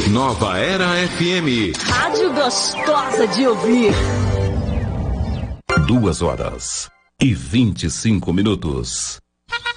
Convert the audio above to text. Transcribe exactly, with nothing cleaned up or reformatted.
Nova Era F M. Rádio gostosa de ouvir. Duas horas e vinte e cinco minutos.